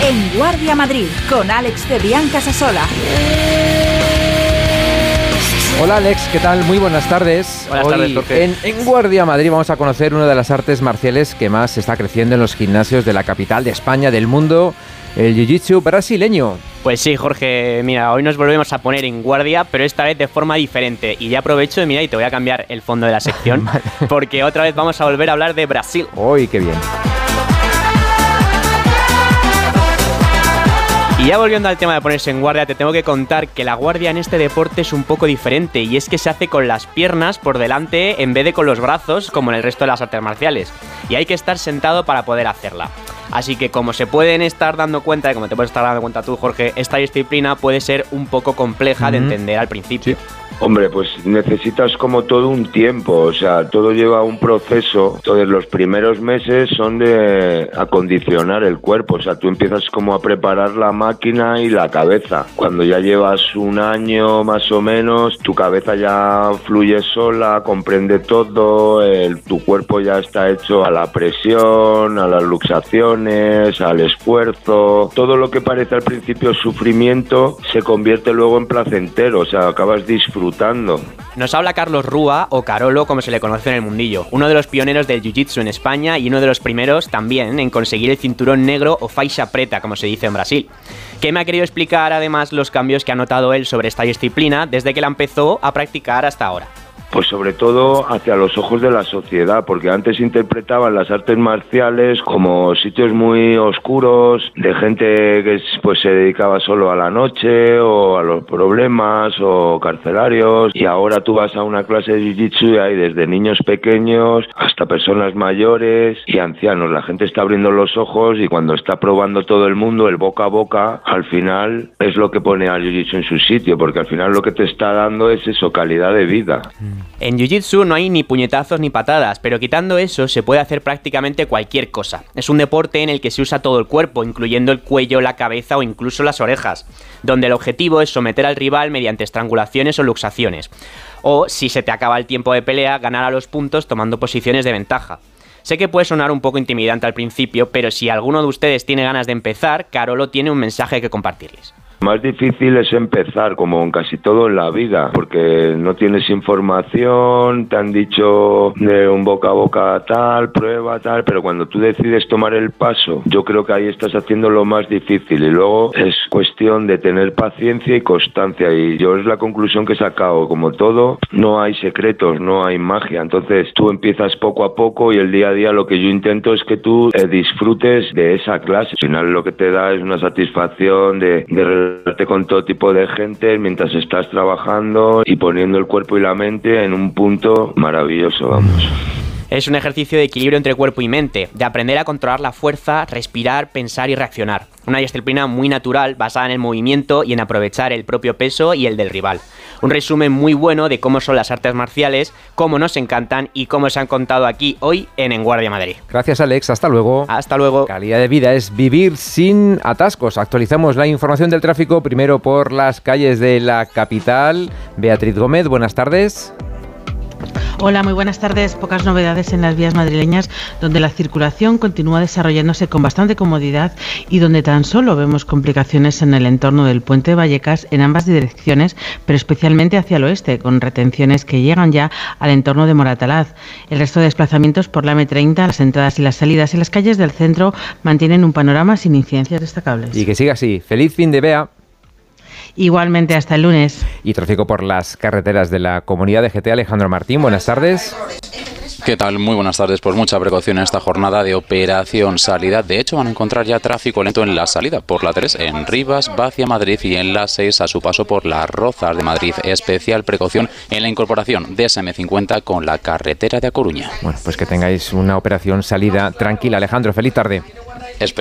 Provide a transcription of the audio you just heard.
En Guardia Madrid, con Alex Cebrián Casasola. Hola Alex, ¿qué tal? Muy buenas tardes. Buenas tardes, Jorge. En Guardia Madrid vamos a conocer una de las artes marciales que más está creciendo en los gimnasios de la capital de España, del mundo, el jiu-jitsu brasileño. Pues sí, Jorge, mira, hoy nos volvemos a poner en guardia, pero esta vez de forma diferente. Y ya aprovecho, mira, y te voy a cambiar el fondo de la sección, porque otra vez vamos a volver a hablar de Brasil. ¡Uy, qué bien! Y ya volviendo al tema de ponerse en guardia, te tengo que contar que la guardia en este deporte es un poco diferente, y es que se hace con las piernas por delante en vez de con los brazos, como en el resto de las artes marciales. Y hay que estar sentado para poder hacerla. Así que como se pueden estar dando cuenta, y como te puedes estar dando cuenta tú, Jorge, esta disciplina puede ser un poco compleja de entender al principio. Sí. Hombre, pues necesitas como todo un tiempo, o sea, todo lleva un proceso. Entonces los primeros meses son de acondicionar el cuerpo, o sea, tú empiezas como a preparar la máquina y la cabeza. Cuando ya llevas un año más o menos, tu cabeza ya fluye sola, comprende todo, tu cuerpo ya está hecho a la presión, a las luxaciones, al esfuerzo. Todo lo que parece al principio sufrimiento se convierte luego en placentero, o sea, acabas disfrutando. Nos habla Carlos Rúa, o Carolo como se le conoce en el mundillo, uno de los pioneros del jiu-jitsu en España y uno de los primeros también en conseguir el cinturón negro o faixa preta, como se dice en Brasil, que me ha querido explicar además los cambios que ha notado él sobre esta disciplina desde que la empezó a practicar hasta ahora. Pues sobre todo hacia los ojos de la sociedad, porque antes interpretaban las artes marciales como sitios muy oscuros, de gente que pues se dedicaba solo a la noche o a los problemas o carcelarios, y ahora tú vas a una clase de jiu-jitsu y hay desde niños pequeños hasta personas mayores y ancianos. La gente está abriendo los ojos y cuando está probando todo el mundo, el boca a boca, al final es lo que pone al jiu-jitsu en su sitio, porque al final lo que te está dando es eso, calidad de vida. En Jiu-Jitsu no hay ni puñetazos ni patadas, pero quitando eso se puede hacer prácticamente cualquier cosa. Es un deporte en el que se usa todo el cuerpo, incluyendo el cuello, la cabeza o incluso las orejas, donde el objetivo es someter al rival mediante estrangulaciones o luxaciones. O, si se te acaba el tiempo de pelea, ganar a los puntos tomando posiciones de ventaja. Sé que puede sonar un poco intimidante al principio, pero si alguno de ustedes tiene ganas de empezar, Carolo tiene un mensaje que compartirles. Más difícil es empezar, como en casi todo en la vida, porque no tienes información, te han dicho de un boca a boca tal, prueba tal, pero cuando tú decides tomar el paso, yo creo que ahí estás haciendo lo más difícil, y luego es cuestión de tener paciencia y constancia, y yo es la conclusión que he sacado. Como todo, no hay secretos, no hay magia, entonces tú empiezas poco a poco y el día a día lo que yo intento es que tú disfrutes de esa clase. Al final lo que te da es una satisfacción de con todo tipo de gente mientras estás trabajando y poniendo el cuerpo y la mente en un punto maravilloso, vamos. Es un ejercicio de equilibrio entre cuerpo y mente, de aprender a controlar la fuerza, respirar, pensar y reaccionar. Una disciplina muy natural, basada en el movimiento y en aprovechar el propio peso y el del rival. Un resumen muy bueno de cómo son las artes marciales, cómo nos encantan y cómo se han contado aquí hoy en Guardia Madrid. Gracias Alex, hasta luego. Hasta luego. Calidad de vida es vivir sin atascos. Actualizamos la información del tráfico primero por las calles de la capital. Beatriz Gómez, buenas tardes. Hola, muy buenas tardes. Pocas novedades en las vías madrileñas, donde la circulación continúa desarrollándose con bastante comodidad y donde tan solo vemos complicaciones en el entorno del puente de Vallecas en ambas direcciones, pero especialmente hacia el oeste, con retenciones que llegan ya al entorno de Moratalaz. El resto de desplazamientos por la M30, las entradas y las salidas en las calles del centro mantienen un panorama sin incidencias destacables. Y que siga así. Feliz fin de Bea. Igualmente, hasta el lunes. Y tráfico por las carreteras de la Comunidad de GT. Alejandro Martín, buenas tardes. ¿Qué tal? Muy buenas tardes. Pues mucha precaución en esta jornada de operación salida. De hecho, van a encontrar ya tráfico lento en la salida por la 3 en Rivas, hacia Madrid, y en la 6 a su paso por las Rozas de Madrid. Especial precaución en la incorporación de SM50 con la carretera de A Coruña. Bueno, pues que tengáis una operación salida tranquila. Alejandro, feliz tarde.